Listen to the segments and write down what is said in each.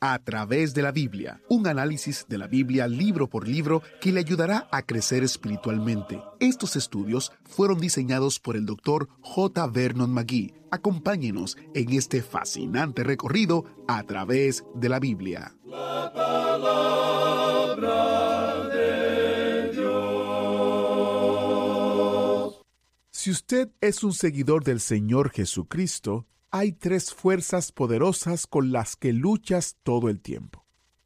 A través de la Biblia, un análisis de la Biblia libro por libro que le ayudará a crecer espiritualmente. Estos estudios fueron diseñados por el Dr. J. Vernon McGee. Acompáñenos en este fascinante recorrido a través de la Biblia. La palabra de Dios. Si usted es un seguidor del Señor Jesucristo, hay 3 fuerzas poderosas con las que luchas todo el tiempo.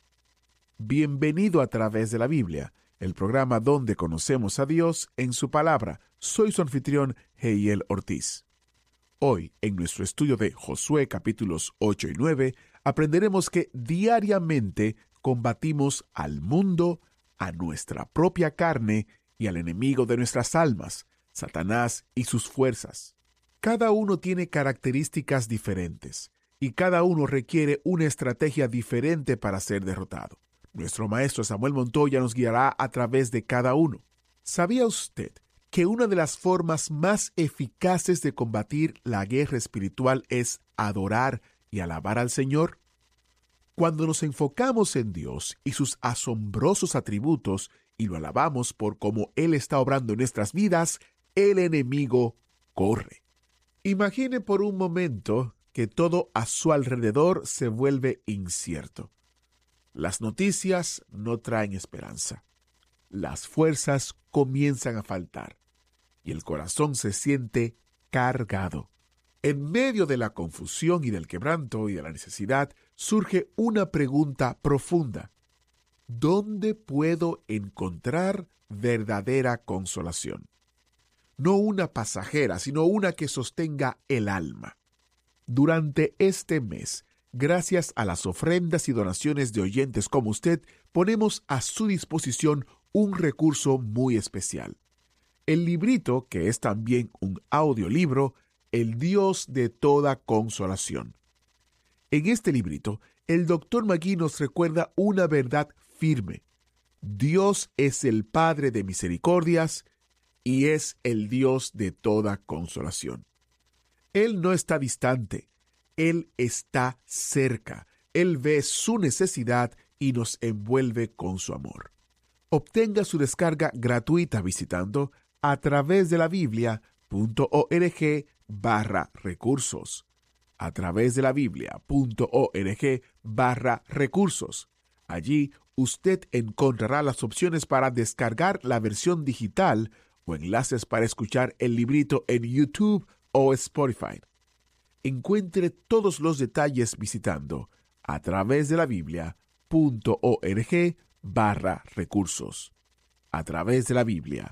Bienvenido a través de la Biblia, el programa donde conocemos a Dios en su palabra. Soy su anfitrión, Heiel Ortiz. Hoy, en nuestro estudio de Josué capítulos 8 y 9, aprenderemos que diariamente combatimos al mundo, a nuestra propia carne y al enemigo de nuestras almas, Satanás y sus fuerzas. Cada uno tiene características diferentes y cada uno requiere una estrategia diferente para ser derrotado. Nuestro maestro Samuel Montoya nos guiará a través de cada uno. ¿Sabía usted que una de las formas más eficaces de combatir la guerra espiritual es adorar y alabar al Señor? Cuando nos enfocamos en Dios y sus asombrosos atributos y lo alabamos por cómo Él está obrando en nuestras vidas, el enemigo corre. Imagine por un momento que todo a su alrededor se vuelve incierto. Las noticias no traen esperanza. Las fuerzas comienzan a faltar y el corazón se siente cargado. En medio de la confusión y del quebranto y de la necesidad, surge una pregunta profunda. ¿Dónde puedo encontrar verdadera consolación? No una pasajera, sino una que sostenga el alma. Durante este mes, gracias a las ofrendas y donaciones de oyentes como usted, ponemos a su disposición un recurso muy especial. El librito, que es también un audiolibro, El Dios de toda consolación. En este librito, el Dr. McGee nos recuerda una verdad firme. Dios es el Padre de misericordias y es el Dios de toda consolación. Él no está distante, Él está cerca. Él ve su necesidad y nos envuelve con su amor. Obtenga su descarga gratuita visitando a través de la Biblia.org/recursos. A través de la Biblia.org/recursos. Allí usted encontrará las opciones para descargar la versión digital o enlaces para escuchar el librito en YouTube o Spotify. Encuentre todos los detalles visitando a través de la Biblia.org/recursos. A través de la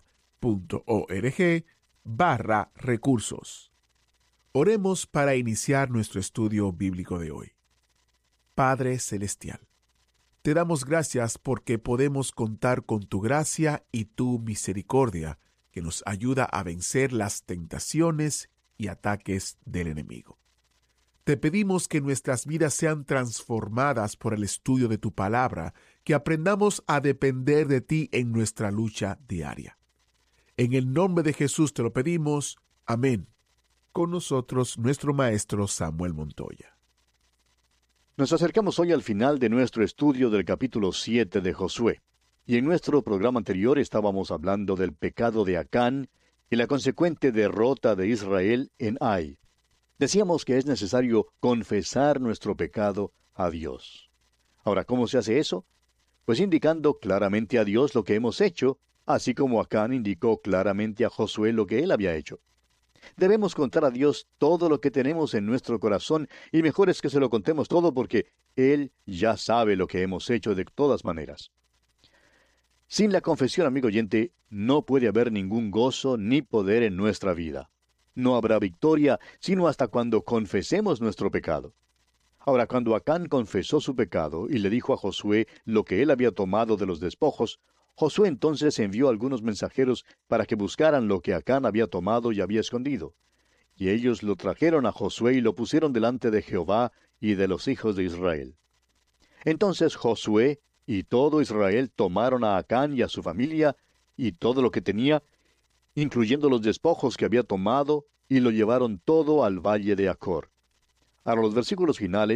Biblia.org/recursos. Oremos para iniciar nuestro estudio bíblico de hoy. Padre Celestial, te damos gracias porque podemos contar con tu gracia y tu misericordia, que nos ayuda a vencer las tentaciones y ataques del enemigo. Te pedimos que nuestras vidas sean transformadas por el estudio de tu palabra, que aprendamos a depender de ti en nuestra lucha diaria. En el nombre de Jesús te lo pedimos. Amén. Con nosotros, nuestro maestro Samuel Montoya. Nos acercamos hoy al final de nuestro estudio del capítulo 7 de Josué. Y en nuestro programa anterior estábamos hablando del pecado de Acán y la consecuente derrota de Israel en Ai. Decíamos que es necesario confesar nuestro pecado a Dios. Ahora, ¿cómo se hace eso? Pues indicando claramente a Dios lo que hemos hecho, así como Acán indicó claramente a Josué lo que él había hecho. Debemos contar a Dios todo lo que tenemos en nuestro corazón, y mejor es que se lo contemos todo porque Él ya sabe lo que hemos hecho de todas maneras. Sin la confesión, amigo oyente, no puede haber ningún gozo ni poder en nuestra vida. No habrá victoria, sino hasta cuando confesemos nuestro pecado. Ahora, cuando Acán confesó su pecado y le dijo a Josué lo que él había tomado de los despojos, Josué entonces envió algunos mensajeros para que buscaran lo que Acán había tomado y había escondido. Y ellos lo trajeron a Josué y lo pusieron delante de Jehová y de los hijos de Israel. Entonces Josué y todo Israel tomaron a Acán y a su familia y todo lo que tenía, incluyendo los despojos que había tomado, y lo llevaron todo al valle de Acor. Ahora los versículos finales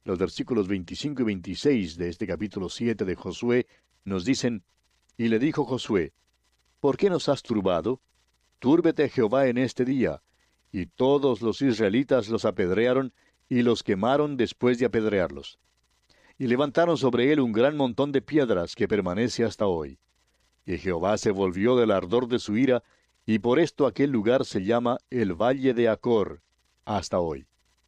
Los versículos 25 y 26 de este capítulo 7 de Josué nos dicen, y le dijo Josué, ¿por qué nos has turbado? Túrbete Jehová en este día. Y todos los israelitas los apedrearon y los quemaron después de apedrearlos. Y levantaron sobre él un gran montón de piedras que permanece hasta hoy. Y Jehová se volvió del ardor de su ira, y por esto aquel lugar se llama el Valle de Acor, hasta hoy.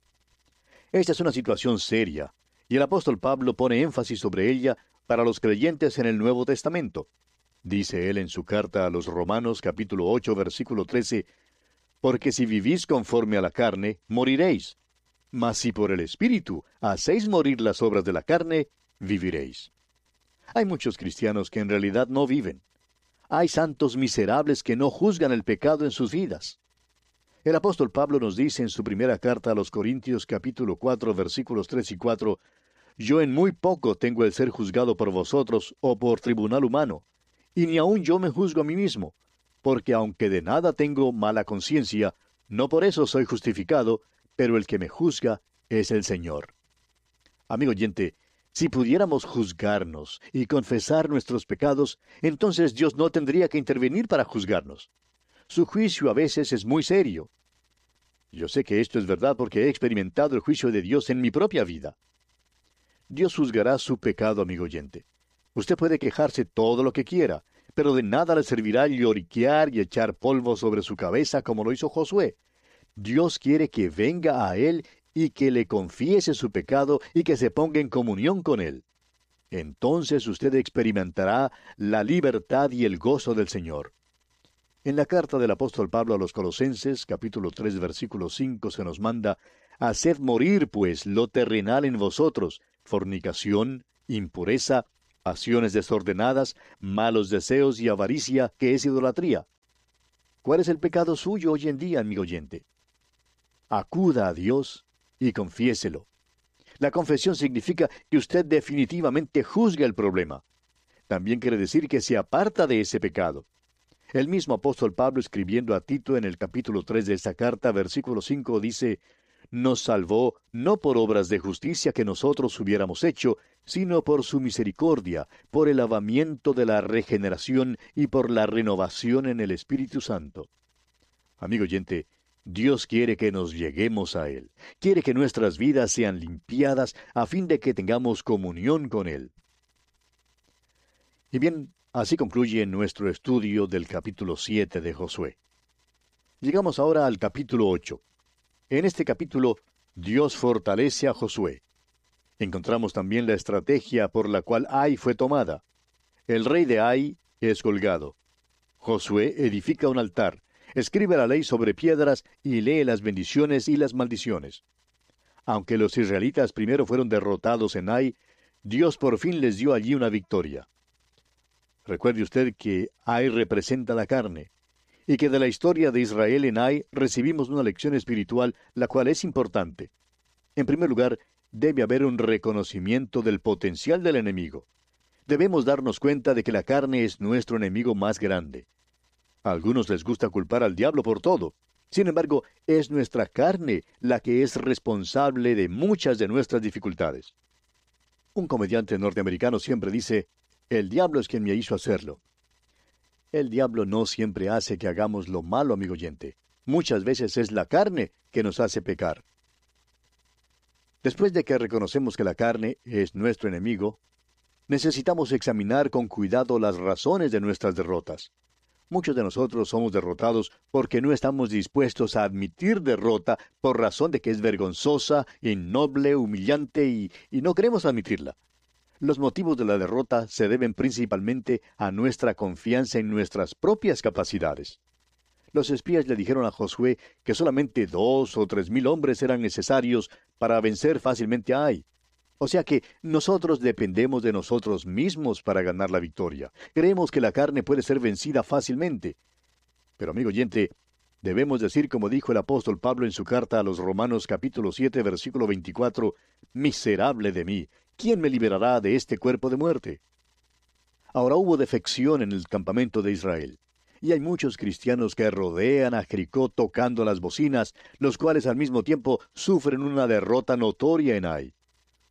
Esta es una situación seria, y el apóstol Pablo pone énfasis sobre ella para los creyentes en el Nuevo Testamento. Dice él en su carta a los Romanos capítulo 8 versículo 13, porque si vivís conforme a la carne, moriréis. Mas si por el Espíritu hacéis morir las obras de la carne, viviréis. Hay muchos cristianos que en realidad no viven. Hay santos miserables que no juzgan el pecado en sus vidas. El apóstol Pablo nos dice en su primera carta a los Corintios capítulo 4 versículos 3 y 4, yo en muy poco tengo el ser juzgado por vosotros o por tribunal humano, y ni aun yo me juzgo a mí mismo, porque aunque de nada tengo mala conciencia, no por eso soy justificado, pero el que me juzga es el Señor. Amigo oyente, si pudiéramos juzgarnos y confesar nuestros pecados, entonces Dios no tendría que intervenir para juzgarnos. Su juicio a veces es muy serio. Yo sé que esto es verdad porque he experimentado el juicio de Dios en mi propia vida. Dios juzgará su pecado, amigo oyente. Usted puede quejarse todo lo que quiera, pero de nada le servirá lloriquear y echar polvo sobre su cabeza como lo hizo Josué. Dios quiere que venga a Él y que le confiese su pecado y que se ponga en comunión con Él. Entonces usted experimentará la libertad y el gozo del Señor. En la carta del apóstol Pablo a los Colosenses, capítulo 3, versículo 5, se nos manda, haced morir, pues, lo terrenal en vosotros, fornicación, impureza, pasiones desordenadas, malos deseos y avaricia, que es idolatría. ¿Cuál es el pecado suyo hoy en día, amigo oyente? Acuda a Dios y confiéselo. La confesión significa que usted definitivamente juzga el problema. También quiere decir que se aparta de ese pecado. El mismo apóstol Pablo, escribiendo a Tito en el capítulo 3 de esta carta, versículo 5, dice, nos salvó no por obras de justicia que nosotros hubiéramos hecho, sino por su misericordia, por el lavamiento de la regeneración y por la renovación en el Espíritu Santo. Amigo oyente, Dios quiere que nos lleguemos a Él. Quiere que nuestras vidas sean limpiadas a fin de que tengamos comunión con Él. Y bien, así concluye nuestro estudio del capítulo 7 de Josué. Llegamos ahora al capítulo 8. En este capítulo, Dios fortalece a Josué. Encontramos también la estrategia por la cual Ai fue tomada. El rey de Ai es colgado. Josué edifica un altar, escribe la ley sobre piedras y lee las bendiciones y las maldiciones. Aunque los israelitas primero fueron derrotados en Ai, Dios por fin les dio allí una victoria. Recuerde usted que Ai representa la carne, y que de la historia de Israel en Ai recibimos una lección espiritual, la cual es importante. En primer lugar, debe haber un reconocimiento del potencial del enemigo. Debemos darnos cuenta de que la carne es nuestro enemigo más grande. A algunos les gusta culpar al diablo por todo. Sin embargo, es nuestra carne la que es responsable de muchas de nuestras dificultades. Un comediante norteamericano siempre dice, el diablo es quien me hizo hacerlo. El diablo no siempre hace que hagamos lo malo, amigo oyente. Muchas veces es la carne que nos hace pecar. Después de que reconocemos que la carne es nuestro enemigo, necesitamos examinar con cuidado las razones de nuestras derrotas. Muchos de nosotros somos derrotados porque no estamos dispuestos a admitir derrota por razón de que es vergonzosa, innoble, humillante y no queremos admitirla. Los motivos de la derrota se deben principalmente a nuestra confianza en nuestras propias capacidades. Los espías le dijeron a Josué que solamente 2,000 o 3,000 hombres eran necesarios para vencer fácilmente a Ai. O sea que nosotros dependemos de nosotros mismos para ganar la victoria. Creemos que la carne puede ser vencida fácilmente. Pero, amigo oyente, debemos decir como dijo el apóstol Pablo en su carta a los Romanos capítulo 7, versículo 24, «Miserable de mí, ¿quién me liberará de este cuerpo de muerte?» Ahora hubo defección en el campamento de Israel. Y hay muchos cristianos que rodean a Jericó tocando las bocinas, los cuales al mismo tiempo sufren una derrota notoria en Ai.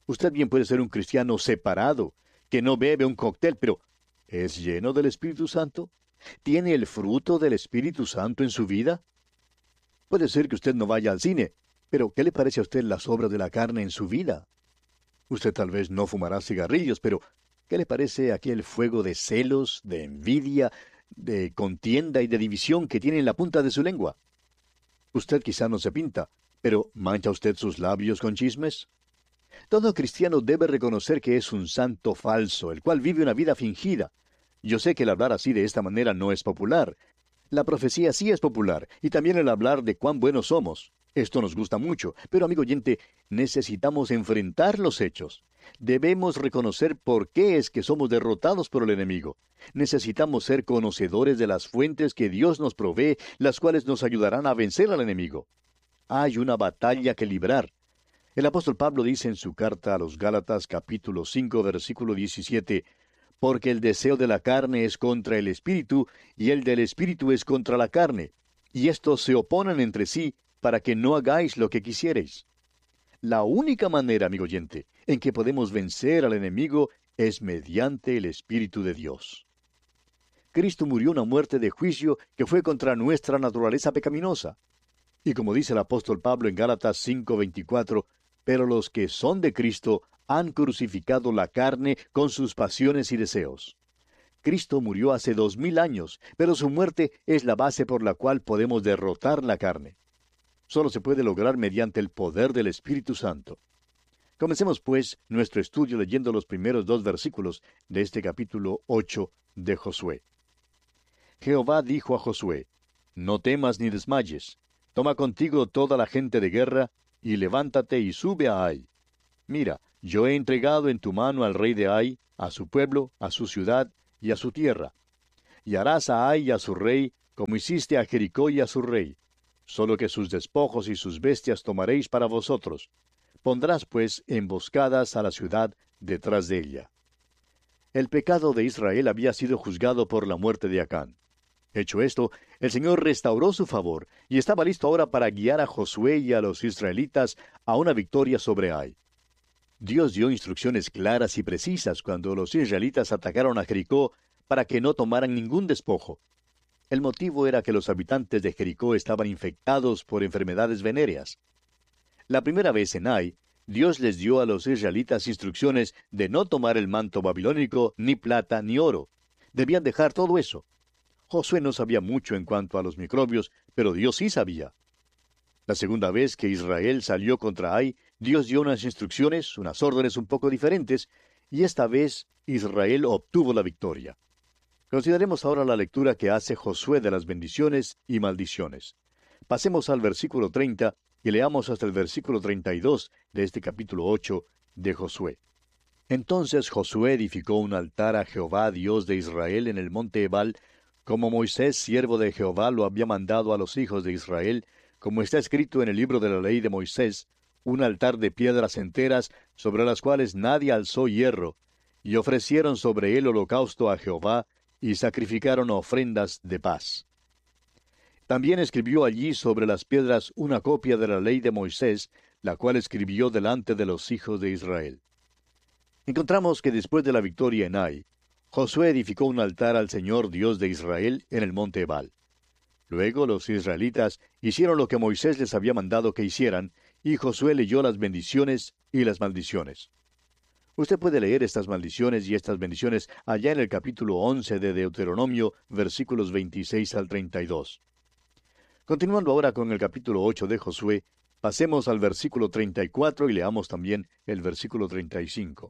Usted bien puede ser un cristiano separado, que no bebe un cóctel, pero ¿es lleno del Espíritu Santo? ¿Tiene el fruto del Espíritu Santo en su vida? Puede ser que usted no vaya al cine, pero ¿qué le parece a usted las obras de la carne en su vida? Usted tal vez no fumará cigarrillos, pero ¿qué le parece aquel fuego de celos, de envidia, de contienda y de división que tiene en la punta de su lengua? Usted quizá no se pinta, pero ¿mancha usted sus labios con chismes? Todo cristiano debe reconocer que es un santo falso, el cual vive una vida fingida. Yo sé que el hablar así de esta manera no es popular. La profecía sí es popular, y también el hablar de cuán buenos somos. Esto nos gusta mucho, pero amigo oyente, necesitamos enfrentar los hechos. Debemos reconocer por qué es que somos derrotados por el enemigo. Necesitamos ser conocedores de las fuentes que Dios nos provee, las cuales nos ayudarán a vencer al enemigo. Hay una batalla que librar. El apóstol Pablo dice en su carta a los Gálatas capítulo 5 versículo 17, porque el deseo de la carne es contra el espíritu, y el del espíritu es contra la carne, y estos se oponen entre sí, para que no hagáis lo que quisiereis. La única manera, amigo oyente, en que podemos vencer al enemigo es mediante el Espíritu de Dios. Cristo murió una muerte de juicio que fue contra nuestra naturaleza pecaminosa. Y como dice el apóstol Pablo en Gálatas 5:24, pero los que son de Cristo han crucificado la carne con sus pasiones y deseos. Cristo murió hace 2000 años, pero su muerte es la base por la cual podemos derrotar la carne. Solo se puede lograr mediante el poder del Espíritu Santo. Comencemos, pues, nuestro estudio leyendo los primeros 2 versículos de este capítulo 8 de Josué. Jehová dijo a Josué, no temas ni desmayes, toma contigo toda la gente de guerra, y levántate y sube a Ai. Mira, yo he entregado en tu mano al rey de Ai, a su pueblo, a su ciudad y a su tierra. Y harás a Ai y a su rey, como hiciste a Jericó y a su rey. Solo que sus despojos y sus bestias tomaréis para vosotros. Pondrás, pues, emboscadas a la ciudad detrás de ella. El pecado de Israel había sido juzgado por la muerte de Acán. Hecho esto, el Señor restauró su favor y estaba listo ahora para guiar a Josué y a los israelitas a una victoria sobre Ai. Dios dio instrucciones claras y precisas cuando los israelitas atacaron a Jericó para que no tomaran ningún despojo. El motivo era que los habitantes de Jericó estaban infectados por enfermedades venéreas. La primera vez en Ai, Dios les dio a los israelitas instrucciones de no tomar el manto babilónico, ni plata, ni oro. Debían dejar todo eso. Josué no sabía mucho en cuanto a los microbios, pero Dios sí sabía. La segunda vez que Israel salió contra Ai, Dios dio unas instrucciones, unas órdenes un poco diferentes, y esta vez Israel obtuvo la victoria. Consideremos ahora la lectura que hace Josué de las bendiciones y maldiciones. Pasemos al versículo 30 y leamos hasta el versículo 32 de este capítulo 8 de Josué. Entonces Josué edificó un altar a Jehová, Dios de Israel, en el monte Ebal, como Moisés, siervo de Jehová, lo había mandado a los hijos de Israel, como está escrito en el libro de la ley de Moisés, un altar de piedras enteras, sobre las cuales nadie alzó hierro, y ofrecieron sobre él holocausto a Jehová, y sacrificaron ofrendas de paz. También escribió allí sobre las piedras una copia de la ley de Moisés, la cual escribió delante de los hijos de Israel. Encontramos que después de la victoria en Ai, Josué edificó un altar al Señor Dios de Israel en el monte Ebal. Luego los israelitas hicieron lo que Moisés les había mandado que hicieran, y Josué leyó las bendiciones y las maldiciones. Usted puede leer estas maldiciones y estas bendiciones allá en el capítulo 11 de Deuteronomio, versículos 26 al 32. Continuando ahora con el capítulo 8 de Josué, pasemos al versículo 34 y leamos también el versículo 35.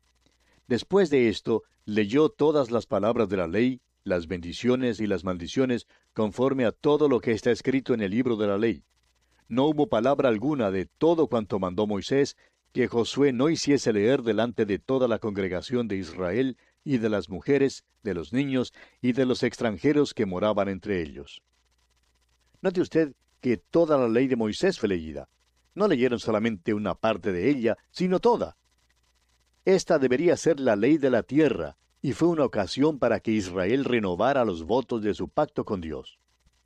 Después de esto, leyó todas las palabras de la ley, las bendiciones y las maldiciones, conforme a todo lo que está escrito en el libro de la ley. No hubo palabra alguna de todo cuanto mandó Moisés, que Josué no hiciese leer delante de toda la congregación de Israel, y de las mujeres, de los niños, y de los extranjeros que moraban entre ellos. Note usted que toda la ley de Moisés fue leída. No leyeron solamente una parte de ella, sino toda. Esta debería ser la ley de la tierra, y fue una ocasión para que Israel renovara los votos de su pacto con Dios.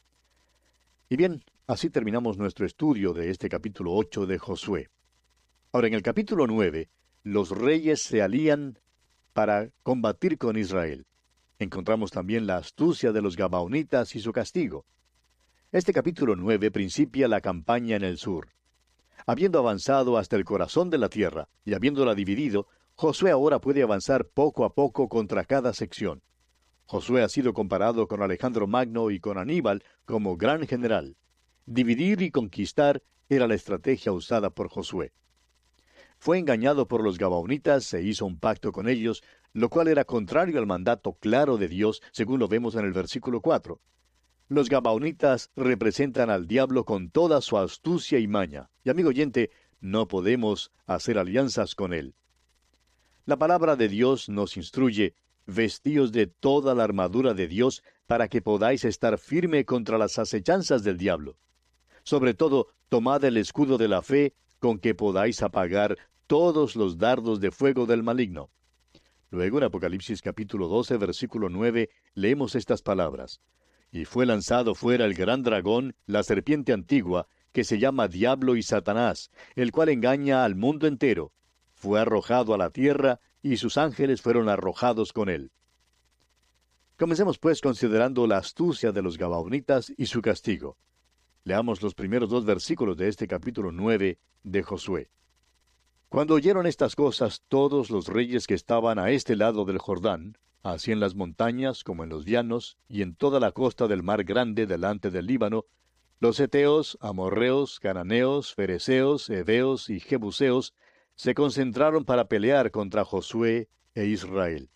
Y bien, así terminamos nuestro estudio de este capítulo 8 de Josué. Ahora, en el capítulo 9, los reyes se alían para combatir con Israel. Encontramos también la astucia de los gabaonitas y su castigo. Este capítulo 9 principia la campaña en el sur. Habiendo avanzado hasta el corazón de la tierra y habiéndola dividido, Josué ahora puede avanzar poco a poco contra cada sección. Josué ha sido comparado con Alejandro Magno y con Aníbal como gran general. Dividir y conquistar era la estrategia usada por Josué. Fue engañado por los gabaonitas e hizo un pacto con ellos, lo cual era contrario al mandato claro de Dios, según lo vemos en el versículo 4. Los gabaonitas representan al diablo con toda su astucia y maña. Y amigo oyente, no podemos hacer alianzas con él. La palabra de Dios nos instruye: vestíos de toda la armadura de Dios para que podáis estar firme contra las acechanzas del diablo. Sobre todo, tomad el escudo de la fe, con que podáis apagar todos los dardos de fuego del maligno. Luego, en Apocalipsis capítulo 12, versículo 9, leemos estas palabras: Y fue lanzado fuera el gran dragón, la serpiente antigua, que se llama Diablo y Satanás, el cual engaña al mundo entero. Fue arrojado a la tierra, y sus ángeles fueron arrojados con él. Comencemos pues considerando la astucia de los gabaonitas y su castigo. Leamos los primeros 2 versículos de este capítulo 9 de Josué. Cuando oyeron estas cosas todos los reyes que estaban a este lado del Jordán, así en las montañas como en los llanos, y en toda la costa del mar grande delante del Líbano, los heteos, amorreos, cananeos, fereceos, heveos y jebuseos, se concentraron para pelear contra Josué e Israel.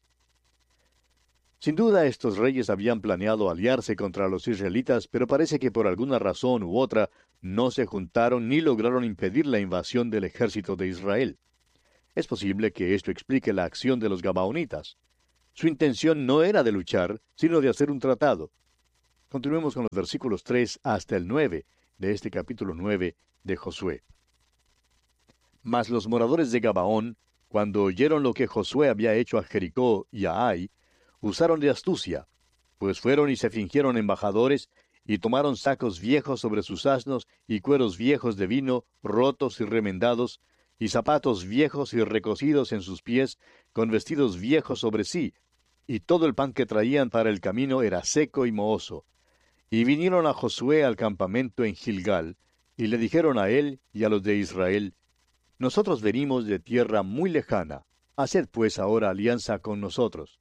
Sin duda estos reyes habían planeado aliarse contra los israelitas, pero parece que por alguna razón u otra no se juntaron ni lograron impedir la invasión del ejército de Israel. Es posible que esto explique la acción de los gabaonitas. Su intención no era de luchar, sino de hacer un tratado. Continuemos con los versículos 3 hasta el 9 de este capítulo 9 de Josué. Mas los moradores de Gabaón, cuando oyeron lo que Josué había hecho a Jericó y a Ai, usaron de astucia, pues fueron y se fingieron embajadores, y tomaron sacos viejos sobre sus asnos, y cueros viejos de vino, rotos y remendados, y zapatos viejos y recocidos en sus pies, con vestidos viejos sobre sí, y todo el pan que traían para el camino era seco y mohoso. Y vinieron a Josué al campamento en Gilgal, y le dijeron a él y a los de Israel: Nosotros venimos de tierra muy lejana, haced pues ahora alianza con nosotros.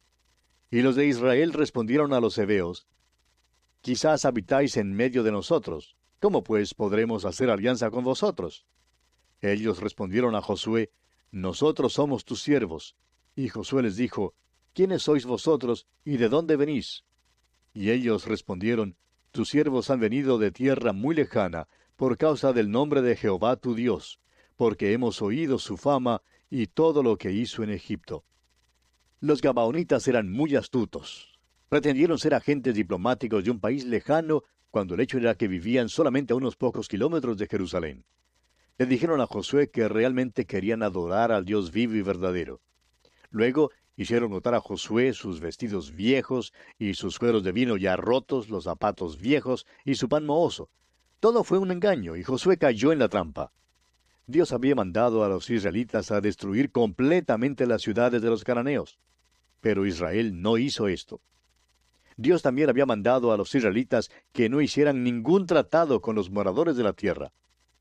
Y los de Israel respondieron a los heveos: Quizás habitáis en medio de nosotros, ¿cómo pues podremos hacer alianza con vosotros? Ellos respondieron a Josué: Nosotros somos tus siervos. Y Josué les dijo: ¿Quiénes sois vosotros y de dónde venís? Y ellos respondieron: Tus siervos han venido de tierra muy lejana, por causa del nombre de Jehová tu Dios, porque hemos oído su fama y todo lo que hizo en Egipto. Los gabaonitas eran muy astutos. Pretendieron ser agentes diplomáticos de un país lejano, cuando el hecho era que vivían solamente a unos pocos kilómetros de Jerusalén. Le dijeron a Josué que realmente querían adorar al Dios vivo y verdadero. Luego hicieron notar a Josué sus vestidos viejos y sus cueros de vino ya rotos, los zapatos viejos y su pan mohoso. Todo fue un engaño, y Josué cayó en la trampa. Dios había mandado a los israelitas a destruir completamente las ciudades de los cananeos. Pero Israel no hizo esto. Dios también había mandado a los israelitas que no hicieran ningún tratado con los moradores de la tierra.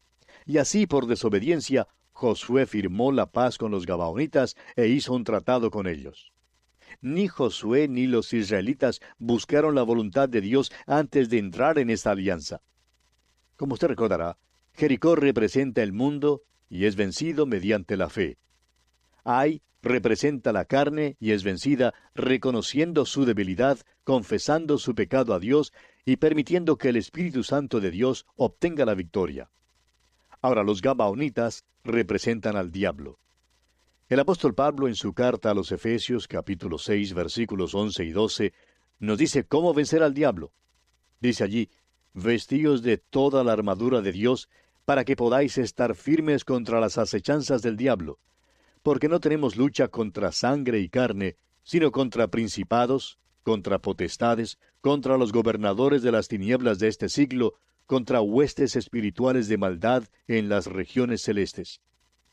Y así, por desobediencia, Josué firmó la paz con los gabaonitas e hizo un tratado con ellos. Ni Josué ni los israelitas buscaron la voluntad de Dios antes de entrar en esta alianza. Como usted recordará, Jericó representa el mundo y es vencido mediante la fe. Ai representa la carne y es vencida reconociendo su debilidad, confesando su pecado a Dios y permitiendo que el Espíritu Santo de Dios obtenga la victoria. Ahora, los gabaonitas representan al diablo. El apóstol Pablo, en su carta a los Efesios, capítulo 6, versículos 11 y 12, nos dice cómo vencer al diablo. Dice allí: vestíos de toda la armadura de Dios, para que podáis estar firmes contra las acechanzas del diablo. Porque no tenemos lucha contra sangre y carne, sino contra principados, contra potestades, contra los gobernadores de las tinieblas de este siglo, contra huestes espirituales de maldad en las regiones celestes.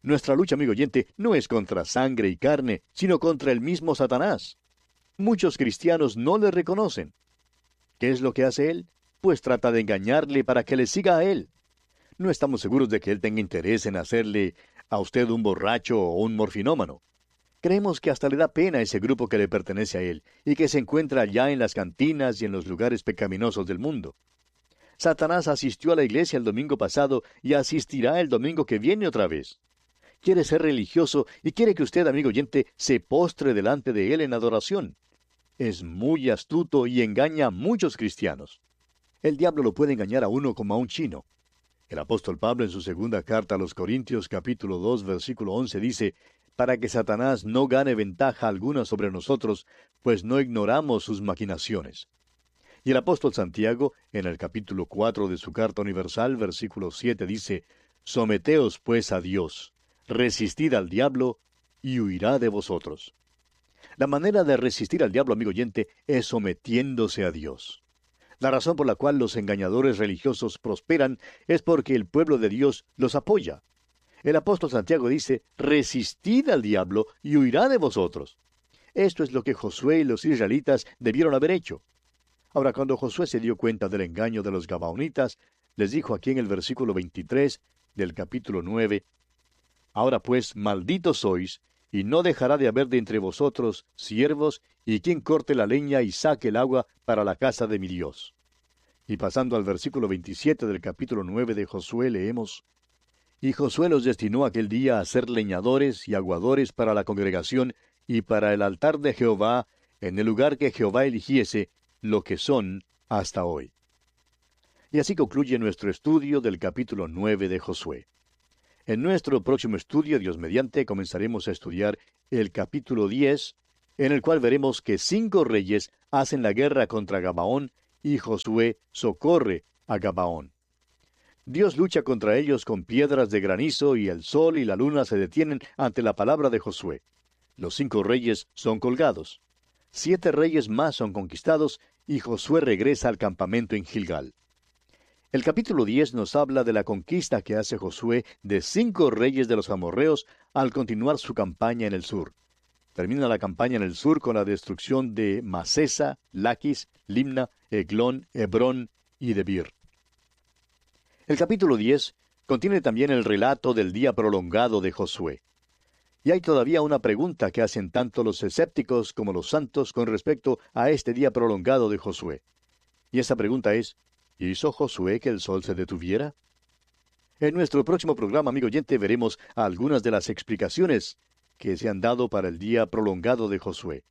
Nuestra lucha, amigo oyente, no es contra sangre y carne, sino contra el mismo Satanás. Muchos cristianos no le reconocen. ¿Qué es lo que hace él? Pues trata de engañarle para que le siga a él. No estamos seguros de que él tenga interés en hacerle a usted un borracho o un morfinómano. Creemos que hasta le da pena a ese grupo que le pertenece a él y que se encuentra allá en las cantinas y en los lugares pecaminosos del mundo. Satanás asistió a la iglesia el domingo pasado y asistirá el domingo que viene otra vez. Quiere ser religioso y quiere que usted, amigo oyente, se postre delante de él en adoración. Es muy astuto y engaña a muchos cristianos. El diablo lo puede engañar a uno como a un chino. El apóstol Pablo en su segunda carta a los Corintios, capítulo 2, versículo 11, dice: para que Satanás no gane ventaja alguna sobre nosotros, pues no ignoramos sus maquinaciones. Y el apóstol Santiago, en el capítulo 4 de su carta universal, versículo 7, dice: someteos pues a Dios, resistid al diablo, y huirá de vosotros. La manera de resistir al diablo, amigo oyente, es sometiéndose a Dios. La razón por la cual los engañadores religiosos prosperan es porque el pueblo de Dios los apoya. El apóstol Santiago dice: resistid al diablo y huirá de vosotros. Esto es lo que Josué y los israelitas debieron haber hecho. Ahora, cuando Josué se dio cuenta del engaño de los gabaonitas, les dijo aquí en el versículo 23 del capítulo 9: ahora pues, malditos sois, y no dejará de haber de entre vosotros siervos, y quien corte la leña y saque el agua para la casa de mi Dios. Y pasando al versículo 27 del capítulo 9 de Josué, leemos: y Josué los destinó aquel día a ser leñadores y aguadores para la congregación y para el altar de Jehová, en el lugar que Jehová eligiese, lo que son hasta hoy. Y así concluye nuestro estudio del capítulo 9 de Josué. En nuestro próximo estudio, Dios mediante, comenzaremos a estudiar el capítulo 10, en el cual veremos que 5 reyes hacen la guerra contra Gabaón y Josué socorre a Gabaón. Dios lucha contra ellos con piedras de granizo y el sol y la luna se detienen ante la palabra de Josué. Los 5 reyes son colgados. 7 reyes más son conquistados y Josué regresa al campamento en Gilgal. El capítulo 10 nos habla de la conquista que hace Josué de 5 reyes de los amorreos al continuar su campaña en el sur. Termina la campaña en el sur con la destrucción de Masesa, Laquis, Limna, Eglón, Hebrón y Debir. El capítulo 10 contiene también el relato del día prolongado de Josué. Y hay todavía una pregunta que hacen tanto los escépticos como los santos con respecto a este día prolongado de Josué. Y esa pregunta es: ¿hizo Josué que el sol se detuviera? En nuestro próximo programa, amigo oyente, veremos algunas de las explicaciones que se han dado para el día prolongado de Josué.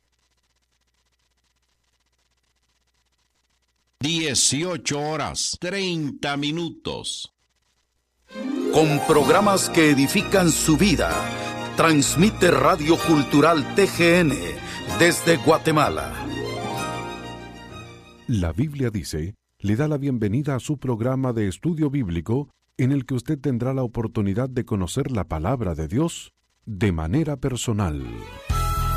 18:30. Con programas que edifican su vida, transmite Radio Cultural TGN desde Guatemala. La Biblia dice, le da la bienvenida a su programa de estudio bíblico, en el que usted tendrá la oportunidad de conocer la palabra de Dios de manera personal.